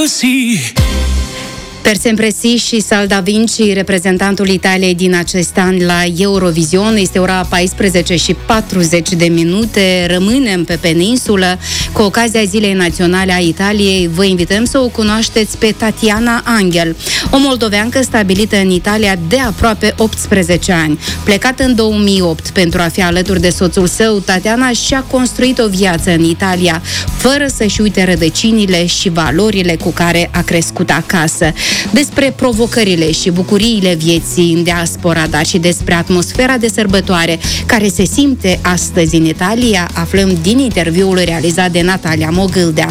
Per sempre sì și Salda Vinci, reprezentantul Italiei din acest an la Eurovision. Este ora 14:40. Rămânem pe peninsulă. Cu ocazia Zilei Naționale a Italiei, vă invităm să o cunoașteți pe Tatiana Angel, o moldoveancă stabilită în Italia de aproape 18 ani. Plecată în 2008 pentru a fi alături de soțul său, Tatiana și-a construit o viață în Italia, fără să-și uite rădăcinile și valorile cu care a crescut acasă. Despre provocările și bucuriile vieții în diaspora, dar și despre atmosfera de sărbătoare care se simte astăzi în Italia, aflăm din interviul realizat de Natalia Mogâldea.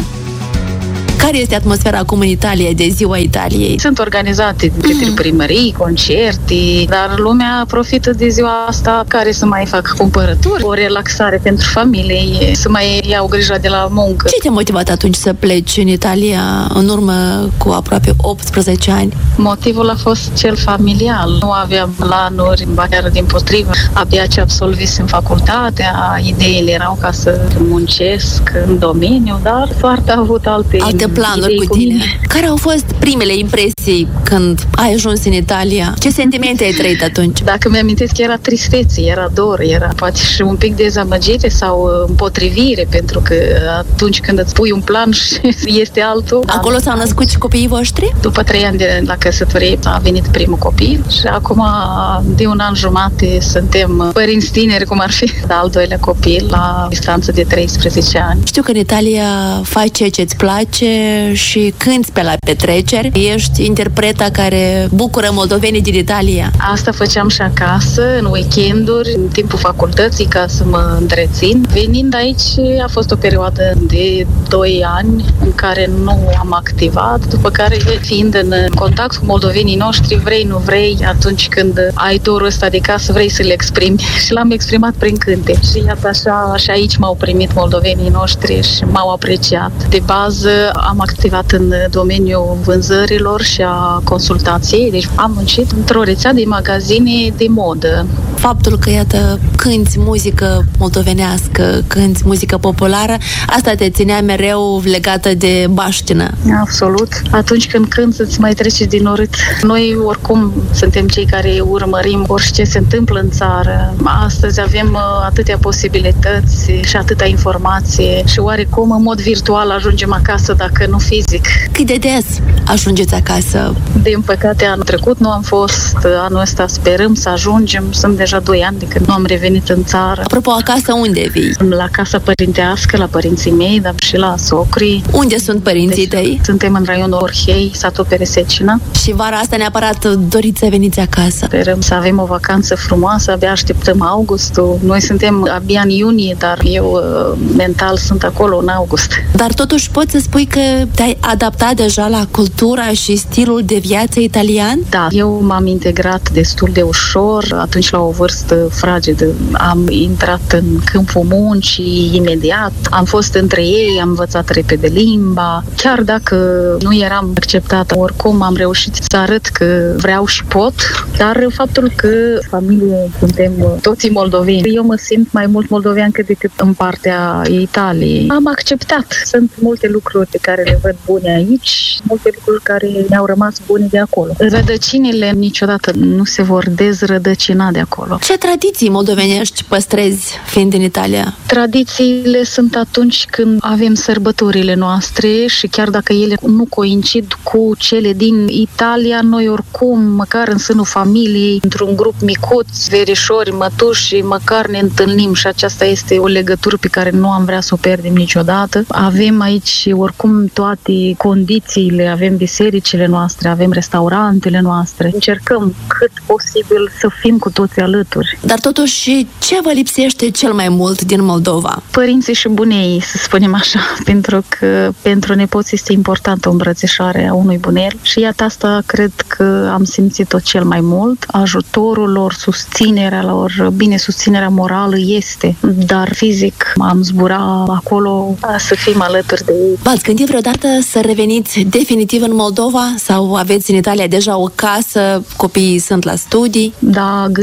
Care este atmosfera acum în Italia de Ziua Italiei? Sunt organizate către primării, concerte, dar lumea profită de ziua asta care să mai facă cumpărături, o relaxare pentru familie, să mai iau grija de la muncă. Ce te-a motivat atunci să pleci în Italia în urmă cu aproape 18 ani? Motivul a fost cel familial. Nu aveam planuri, ba chiar dimpotrivă. Abia ce absolvisem facultatea, ideile erau ca să muncesc în domeniu, dar soarta a avut alte planuri cu tine. Care au fost primele impresii când ai ajuns în Italia? Ce sentimente ai trăit atunci? Dacă mi-amintesc, era tristețe, era dor, era poate și un pic dezamăgire sau împotrivire, pentru că atunci când îți pui un plan și este altul. Acolo s-au născut și copiii voștri? După 3 ani de la căsătorie a venit primul copil și acum de 1 an jumate suntem părinți tineri, cum ar fi, al doilea copil la distanță de 13 ani. Știu că în Italia faci ceea ce îți place și cânti pe la petreceri. Ești interpreta care bucură moldovenii din Italia. Asta făceam și acasă, în weekenduri, în timpul facultății, ca să mă întrețin. Venind aici, a fost o perioadă de 2 ani în care nu am activat, după care, fiind în contact cu moldovenii noștri, vrei, nu vrei, atunci când ai dorul ăsta de casă, vrei să le exprimi. Și l-am exprimat prin cânte. Și iată așa, și aici m-au primit moldovenii noștri și m-au apreciat. De bază, am activat în domeniul vânzărilor și a consultației, deci am muncit într-o rețea de magazine de modă. Faptul că, iată, cânti muzică moldovenească, cânti muzică populară, asta te ținea mereu legată de baștină. Absolut. Atunci când cânti, îți mai trece din urât. Noi, oricum, suntem cei care urmărim orice se întâmplă în țară. Astăzi avem atâtea posibilități și atâta informație și oarecum, în mod virtual, ajungem acasă, dacă nu fizic. Cât de des ajungeți acasă? Din păcate, anul trecut nu am fost. Anul ăsta sperăm să ajungem. Sunt deja 2 ani de când nu am revenit în țară. Apropo, acasă unde vii? La casa părintească, la părinții mei, dar și la socrii. Unde sunt părinții tăi? Suntem în raionul Orhei, satul Peresecina. Și vara asta neapărat doriți să veniți acasă? Sperăm să avem o vacanță frumoasă, abia așteptăm augustul. Noi suntem abia în iunie, dar eu mental sunt acolo în august. Dar totuși poți să spui că te-ai adaptat deja la cultura și stilul de viață italian? Da, eu m-am integrat destul de ușor, atunci la o vârstă fragedă. Am intrat în câmpul muncii imediat, am fost între ei, am învățat repede limba. Chiar dacă nu eram acceptată, oricum am reușit să arăt că vreau și pot, dar faptul că familie suntem toții moldoveni, eu mă simt mai mult moldoveancă decât în partea Italiei. Am acceptat. Sunt multe lucruri pe care le văd bune aici, multe lucruri care ne-au rămas bune de acolo. Rădăcinile niciodată nu se vor dezrădăcina de acolo. Ce tradiții moldovenești păstrezi fiind în Italia? Tradițiile sunt atunci când avem sărbătorile noastre și chiar dacă ele nu coincid cu cele din Italia, noi oricum, măcar în sânul familiei, într-un grup micuț, verișori, mătuși, măcar ne întâlnim și aceasta este o legătură pe care nu am vrea să o pierdem niciodată. Avem aici oricum toate condițiile, avem bisericile noastre, avem restaurantele noastre. Încercăm cât posibil să fim cu toți alături. Dar totuși, ce vă lipsește cel mai mult din Moldova? Părinții și bunei, să spunem așa, pentru că pentru nepoți este importantă o îmbrățișare a unui bunel și iată asta cred că am simțit-o cel mai mult. Ajutorul lor, susținerea lor, bine, susținerea morală este, dar fizic am zbura acolo să fim alături de ei. V-ați gândit vreodată să reveniți definitiv în Moldova sau aveți în Italia deja o casă, copiii sunt la studii? Da, gândurile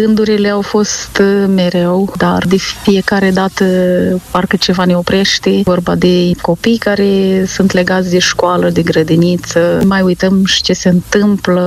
Provocările au fost mereu, dar de fiecare dată parcă ceva ne oprește. Vorba de copii care sunt legați de școală, de grădiniță. Mai uităm și ce se întâmplă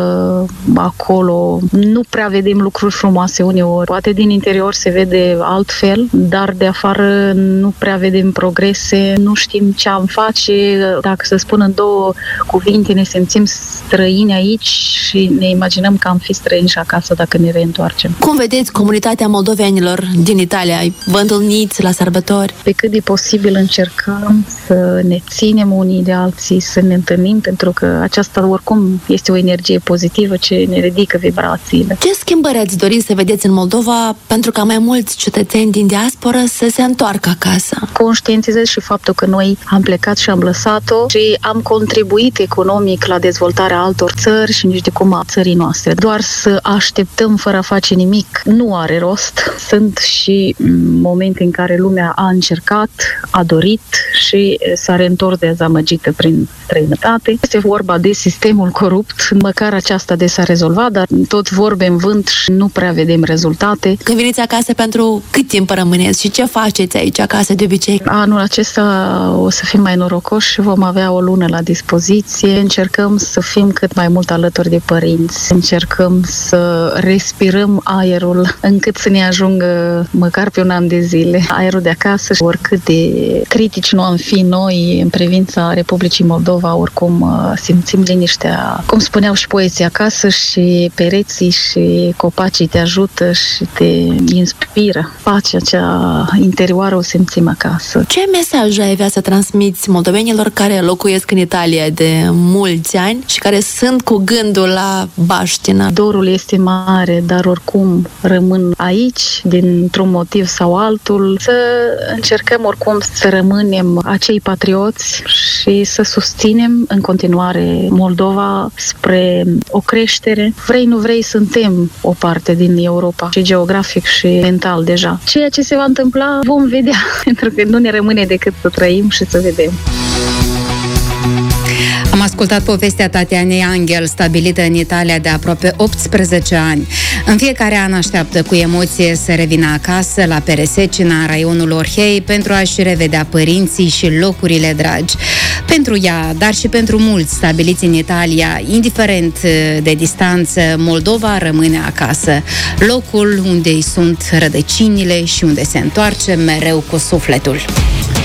acolo. Nu prea vedem lucruri frumoase uneori. Poate din interior se vede altfel, dar de afară nu prea vedem progrese. Nu știm ce am face. Dacă să spun în două cuvinte, ne simțim străini aici și ne imaginăm că am fi străini și acasă dacă ne reîntoarcem. Cum vedeți comunitatea moldovenilor din Italia? Vă întâlniți la sărbători? Pe cât de posibil încercăm să ne ținem unii de alții, să ne întâlnim, pentru că aceasta oricum este o energie pozitivă ce ne ridică vibrațiile. Ce schimbări ați dori să vedeți în Moldova pentru ca mai mulți cetățeni din diasporă să se întoarcă acasă? Conștientizez și faptul că noi am plecat și am lăsat-o și am contribuit economic la dezvoltarea altor țări și nici de cum a țării noastre. Doar să așteptăm fără a face nimic nu are rost. Sunt și momente în care lumea a încercat, a dorit și s-a reîntors dezamăgită prin străinătate. Este vorba de sistemul corupt, măcar aceasta de s-a rezolvat, dar tot vorbe în vânt și nu prea vedem rezultate. Când veniți acasă, pentru cât timp rămâneți și ce faceți aici acasă de obicei? Anul acesta o să fim mai norocoși și vom avea o lună la dispoziție. Încercăm să fim cât mai mult alături de părinți. Încercăm să respirăm aerul încât să ne ajungă măcar pe un an de zile. Aerul de acasă și oricât de critici nu am fi noi în privința Republicii Moldova, oricum simțim liniștea. Cum spuneau și poeții, acasă și pereții și copacii te ajută și te inspiră. Pacea cea interioară o simțim acasă. Ce mesaj ai vrea să transmiți moldovenilor care locuiesc în Italia de mulți ani și care sunt cu gândul la baștină? Dorul este mare, dar oricum rămân aici, dintr-un motiv sau altul. Să încercăm oricum să rămânem acei patrioți și să susținem în continuare Moldova spre o creștere. Vrei, nu vrei, suntem o parte din Europa și geografic și mental deja. Ceea ce se va întâmpla vom vedea, pentru că nu ne rămâne decât să trăim și să vedem. Am ascultat povestea Tatianei Anghel, stabilită în Italia de aproape 18 ani. În fiecare an așteaptă cu emoție să revină acasă, la Peresecina, în raionul Orhei, pentru a-și revedea părinții și locurile dragi. Pentru ea, dar și pentru mulți stabiliți în Italia, indiferent de distanță, Moldova rămâne acasă. Locul unde îi sunt rădăcinile și unde se întoarce mereu cu sufletul.